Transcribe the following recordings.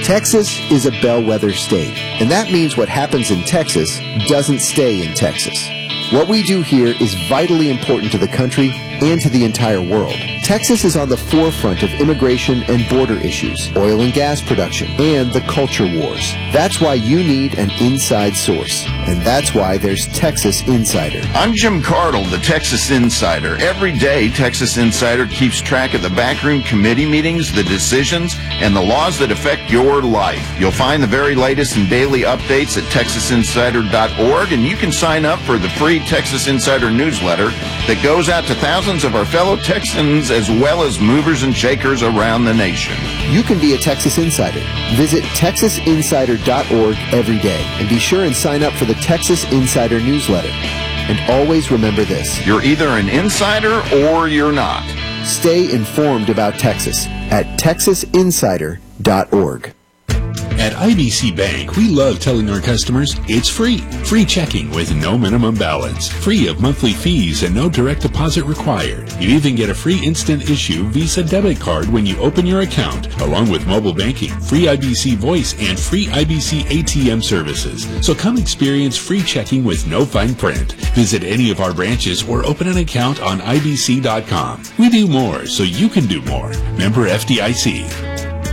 Texas is a bellwether state, and that means what happens in Texas doesn't stay in Texas. What we do here is vitally important to the country and to the entire world. Texas is on the forefront of immigration and border issues, oil and gas production, and the culture wars. That's why you need an inside source, and that's why there's Texas Insider. I'm Jim Cardle, the Texas Insider. Every day, Texas Insider keeps track of the backroom committee meetings, the decisions, and the laws that affect your life. You'll find the very latest and daily updates at texasinsider.org, and you can sign up for the free Texas Insider newsletter that goes out to thousands of our fellow Texans as well as movers and shakers around the nation. You can be a Texas Insider. Visit texasinsider.org every day and be sure and sign up for the Texas Insider newsletter. And always remember this: you're either an insider or you're not. Stay informed about Texas at texasinsider.org. At IBC Bank, we love telling our customers it's free. Free checking with no minimum balance. Free of monthly fees and no direct deposit required. You even get a free instant issue Visa debit card when you open your account, along with mobile banking, free IBC voice, and free IBC ATM services. So come experience free checking with no fine print. Visit any of our branches or open an account on IBC.com. We do more so you can do more. Member FDIC.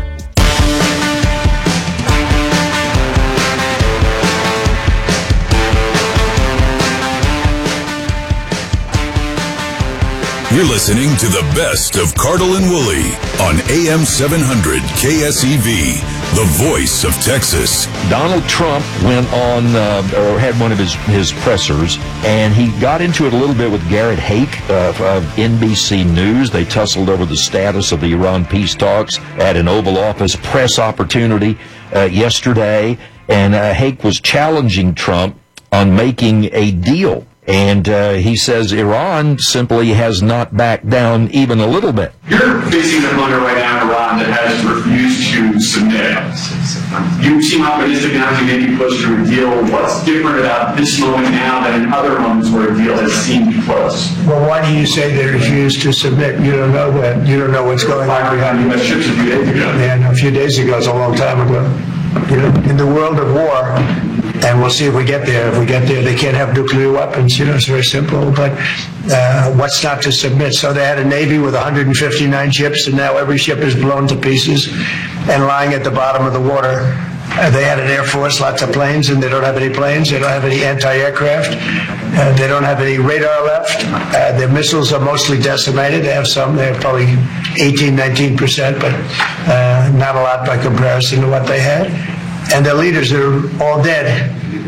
You're listening to the best of Cardle and Woolley on AM 700 KSEV, the voice of Texas. Donald Trump went on, or had one of his pressers, and he got into it a little bit with Garrett Haake of NBC News. They tussled over the status of the Iran peace talks at an Oval Office press opportunity yesterday, and Haake was challenging Trump on making a deal. And he says Iran simply has not backed down even a little bit. You're facing an opponent right now in Iran that has refused to submit. You seem optimistic enough to maybe push through a deal. What's different about this moment now than in other moments where a deal has seemed close? Well, why do you say they refuse to submit? You don't know that. You don't know what's going on behind you. Ships a few days ago. Yeah, a few days ago is a long time ago. You know, in the world of war, and we'll see if we get there. If we get there, they can't have nuclear weapons. You know, it's very simple. But what's not to submit? So they had a Navy with 159 ships, and now every ship is blown to pieces and lying at the bottom of the water. They had an Air Force, lots of planes, and they don't have any planes. They don't have any anti-aircraft. They don't have any radar left. Their missiles are mostly decimated. They have some. They have probably 18-19%, but not a lot by comparison to what they had. And their leaders are all dead.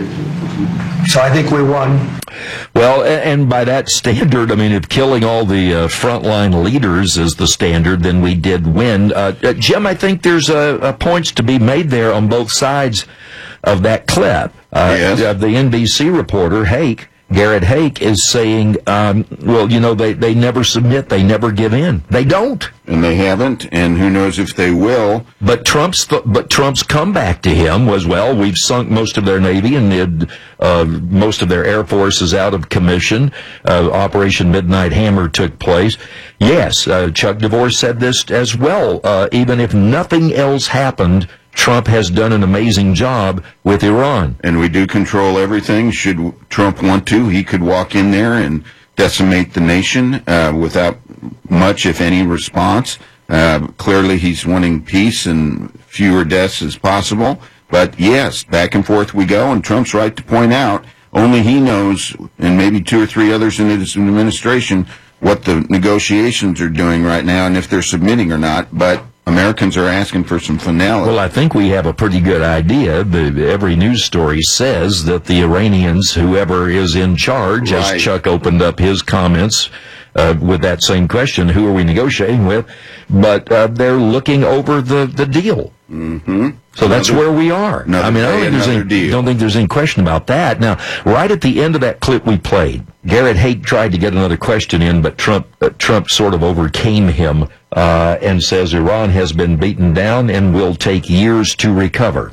So I think we won. Well, and by that standard, I mean, if killing all the frontline leaders is the standard, then we did win. Jim, I think there's points to be made there on both sides of that clip. Yes. The NBC reporter, Garrett Haake, is saying, well, you know, they never submit, they never give in. They don't. And they haven't, and who knows if they will. But Trump's comeback to him was, well, we've sunk most of their Navy and most of their Air Force is out of commission. Operation Midnight Hammer took place. Yes, Chuck DeVore said this as well. Even if nothing else happened, Trump has done an amazing job with Iran. And we do control everything. Should Trump want to, he could walk in there and decimate the nation without much, if any, response. Clearly he's wanting peace and fewer deaths as possible. But yes, back and forth we go, and Trump's right to point out, only he knows, and maybe two or three others in his administration, what the negotiations are doing right now and if they're submitting or not. But Americans are asking for some finality. Well, I think we have a pretty good idea. Every news story says that the Iranians, whoever is in charge, right, as Chuck opened up his comments with that same question, who are we negotiating with? But they're looking over the deal. Mm-hmm. So that's where we are. I mean, I don't think there's any question about that. Now, right at the end of that clip we played, Garrett Haake tried to get another question in, but Trump sort of overcame him and says Iran has been beaten down and will take years to recover.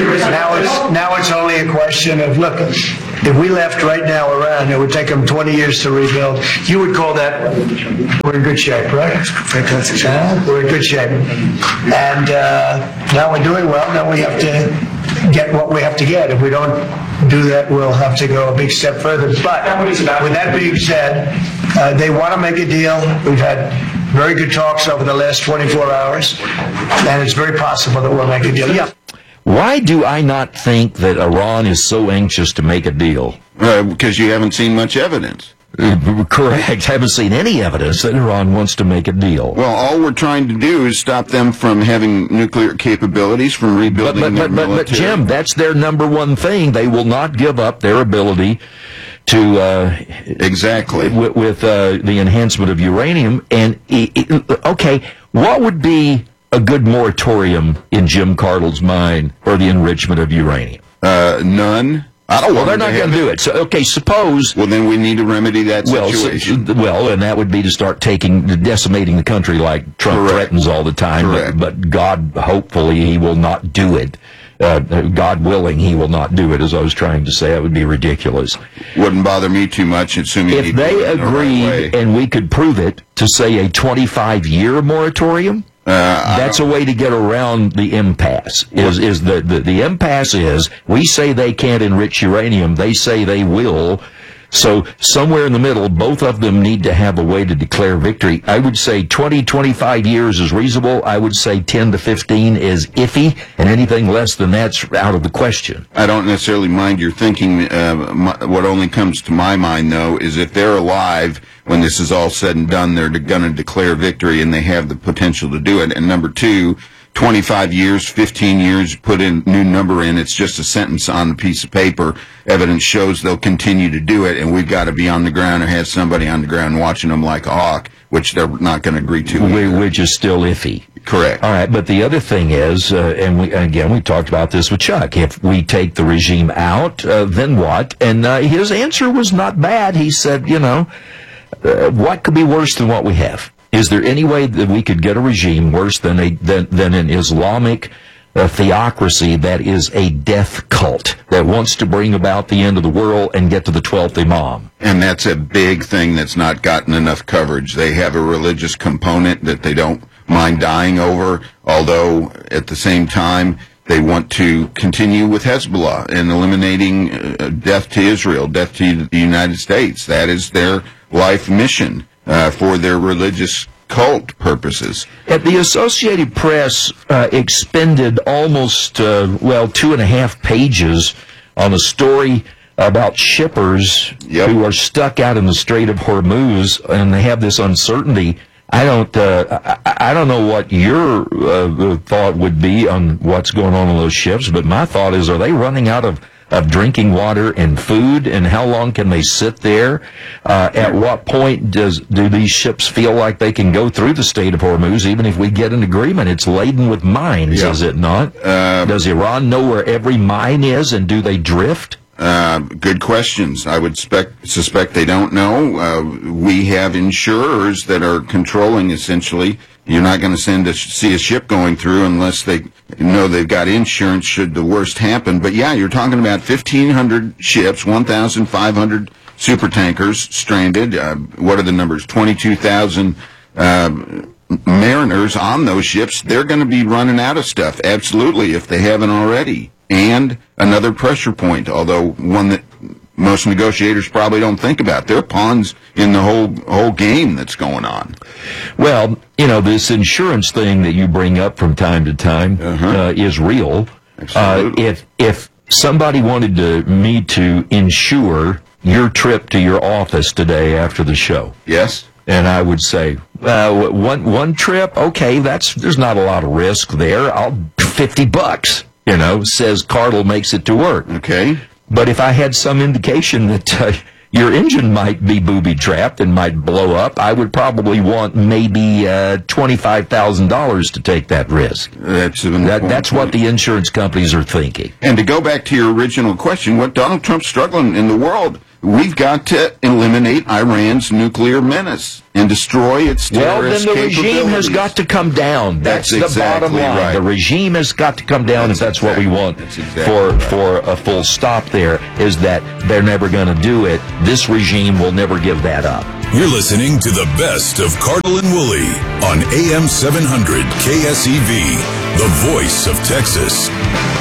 Now it's only a question of, look, if we left right now Iran, it would take them 20 years to rebuild. You would call that, we're in good shape, right? Fantastic. We're in good shape. And Now we're doing well. Now we have to get what we have to get. If we don't do that, we'll have to go a big step further. But with that being said, they want to make a deal. We've had very good talks over the last 24 hours, and it's very possible that we'll make a deal. Yeah. Why do I not think that Iran is so anxious to make a deal? Because you haven't seen much evidence. Correct. I haven't seen any evidence that Iran wants to make a deal. Well, all we're trying to do is stop them from having nuclear capabilities, from rebuilding their military. But Jim, that's their number one thing. They will not give up their ability to exactly with the enhancement of uranium. And okay, what would be a good moratorium in Jim Cardle's mind for the enrichment of uranium? None. Well, they're not going to do it. So, okay, suppose... Well, then we need to remedy that situation. And that would be to start decimating the country like Trump threatens all the time. Correct. But God, hopefully, he will not do it. God willing, he will not do it, as I was trying to say. That would be ridiculous. Wouldn't bother me too much, assuming if they agreed, and we could prove it, to say a 25-year moratorium... that's a way to get around the impasse. The impasse is we say they can't enrich uranium, they say they will. So somewhere in the middle, both of them need to have a way to declare victory. I would say 20, 25 years is reasonable. I would say 10 to 15 is iffy, and anything less than that's out of the question. I don't necessarily mind your thinking. What only comes to my mind, though, is if they're alive when this is all said and done, they're going to declare victory, and they have the potential to do it. And number two, 25 years, 15 years, put a new number in. It's just a sentence on a piece of paper. Evidence shows they'll continue to do it, and we've got to be on the ground or have somebody on the ground watching them like a hawk, which they're not going to agree to. Which is still iffy. Correct. All right, but the other thing is, and we talked about this with Chuck, if we take the regime out, then what? And his answer was not bad. He said, what could be worse than what we have? Is there any way that we could get a regime worse than an Islamic theocracy that is a death cult that wants to bring about the end of the world and get to the 12th Imam? And that's a big thing that's not gotten enough coverage. They have a religious component that they don't mind dying over, although at the same time they want to continue with Hezbollah and eliminating death to Israel, death to the United States. That is their life mission. For their religious cult purposes. The Associated Press expended almost, 2.5 pages on a story about shippers who are stuck out in the Strait of Hormuz, and they have this uncertainty. I don't know what your thought would be on what's going on those ships, but my thought is, are they running out of drinking water and food, and how long can they sit there? At what point do these ships feel like they can go through the Strait of Hormuz, even if we get an agreement? It's laden with mines, is it not? Does Iran know where every mine is, and do they drift? Good questions. I would suspect they don't know. We have insurers that are controlling, essentially. You're not going to see a ship going through unless they know they've got insurance should the worst happen. But yeah, you're talking about 1,500 ships, 1,500 supertankers stranded. What are the numbers? 22,000 mariners on those ships. They're going to be running out of stuff, absolutely, if they haven't already. And another pressure point, although one that most negotiators probably don't think about. They're pawns in the whole game that's going on. Well, this insurance thing that you bring up from time to time is real. If somebody wanted me to insure your trip to your office today after the show, yes, and I would say, one trip, okay, there's not a lot of risk there. I'll $50. Says Cardle makes it to work. Okay. But if I had some indication that your engine might be booby-trapped and might blow up, I would probably want maybe $25,000 to take that risk. That's what the insurance companies are thinking. And to go back to your original question, what Donald Trump's struggling in the world, we've got to eliminate Iran's nuclear menace and destroy its terrorist capabilities. Well, then the regime has got to come down. That's the bottom line. Right. The regime has got to come down if that's what we want. For a full stop there, is that they're never going to do it. This regime will never give that up. You're listening to the best of Cardle and Woolley on AM 700 KSEV, the voice of Texas.